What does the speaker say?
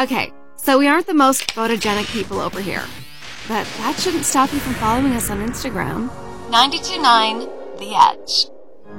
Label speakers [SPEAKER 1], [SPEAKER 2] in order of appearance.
[SPEAKER 1] Okay, so we aren't the most photogenic people over here, but that shouldn't stop you from following us on Instagram.
[SPEAKER 2] 92.9 The Edge.